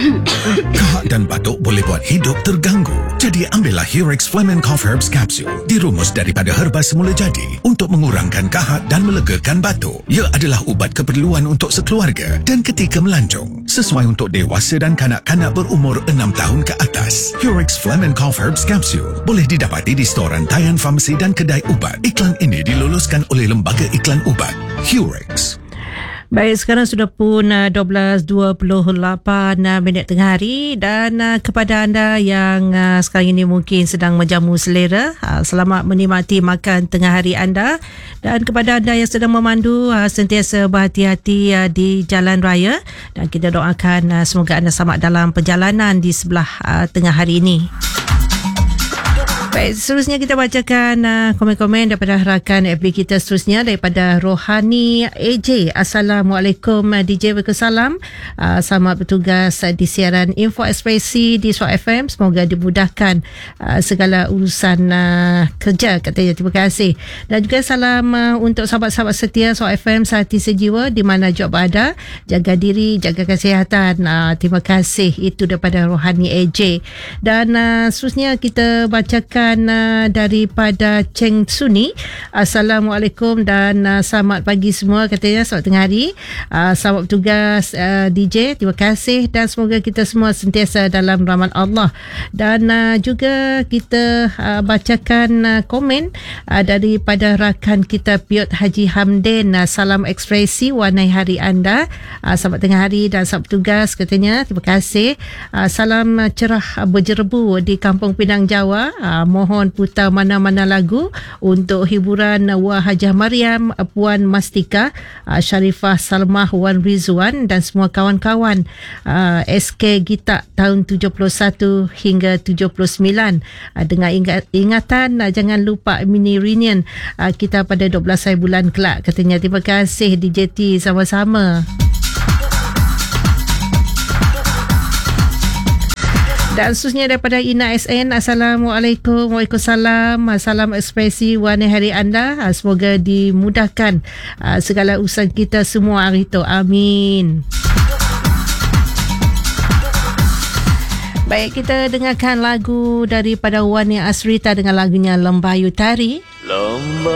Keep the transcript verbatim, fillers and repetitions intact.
Kahak dan batuk boleh buat hidup terganggu. Jadi ambillah Heurix Phlegm and Cough Herbs Capsule. Dirumus daripada herba semula jadi untuk mengurangkan kahak dan melegakan batuk. Ia adalah ubat keperluan untuk sekeluarga dan ketika melancong. Sesuai untuk dewasa dan kanak-kanak berumur enam tahun ke atas. Heurix Phlegm and Cough Herbs Capsule boleh didapati di storan Tayan Farmasi dan kedai ubat. Iklan ini diluluskan oleh Lembaga Iklan Ubat Heurix. Baik, sekarang sudah pun uh, dua belas dua puluh lapan uh, minit tengah hari dan uh, kepada anda yang uh, sekarang ini mungkin sedang menjamu selera, uh, selamat menikmati makan tengah hari anda, dan kepada anda yang sedang memandu, uh, sentiasa berhati-hati uh, di jalan raya, dan kita doakan uh, semoga anda selamat dalam perjalanan di sebelah uh, tengah hari ini. Baik, seterusnya kita bacakan uh, komen-komen daripada rakan F B kita seterusnya daripada Rohani A J. Assalamualaikum uh, D J. Waalaikumsalam. Uh, selamat bertugas uh, di siaran Info Ekspresi di Swat F M. Semoga dimudahkan uh, segala urusan uh, kerja, katanya. Terima kasih. Dan juga salam uh, untuk sahabat-sahabat setia Swat F M sehati sejiwa di mana juga berada. Jaga diri, jaga kesihatan. Uh, terima kasih. Itu daripada Rohani A J. Dan uh, seterusnya kita bacakan Uh, daripada Cheng Suni. Assalamualaikum dan uh, selamat pagi semua, katanya. Selamat tengah hari. Uh, selamat bertugas uh, D J. Terima kasih dan semoga kita semua sentiasa dalam rahmat Allah. Dan uh, juga kita uh, bacakan uh, komen uh, daripada rakan kita Piot Haji Hamdin. Uh, salam ekspresi, warnai hari anda. Uh, selamat tengah hari dan selamat bertugas, katanya. Terima kasih. Uh, salam uh, cerah uh, berjerebu di Kampung Pinang Jawa. Uh, mohon putar mana-mana lagu untuk hiburan Wah Hajah Mariam, Puan Mastika, Sharifah Salmah, Wan Rizwan dan semua kawan-kawan uh, S K Gita tahun tujuh puluh satu hingga tujuh puluh sembilan. Uh, dengan ingat, ingatan uh, jangan lupa mini reunion uh, kita pada dua belas hari bulan kelak, katanya. Terima kasih D J T, sama-sama. Dan seterusnya daripada Ina S N. Assalamualaikum. Waalaikumsalam. Salam ekspresi, warna hari anda. Semoga dimudahkan uh, segala urusan kita semua hari itu. Amin. Baik, kita dengarkan lagu daripada Wani Asrita dengan lagunya Lembayu Tari. Lembayu